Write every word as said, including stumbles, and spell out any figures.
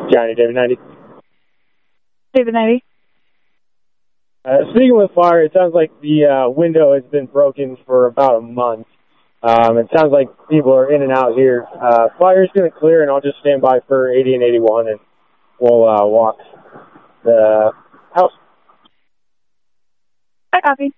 Johnny, David ninety. David ninety. Uh, speaking with fire, it sounds like the uh, window has been broken for about a month. Um, it sounds like people are in and out here. Uh, fire's going to clear, and I'll just stand by for eighty and eighty-one, and we'll uh, walk the house. I copy.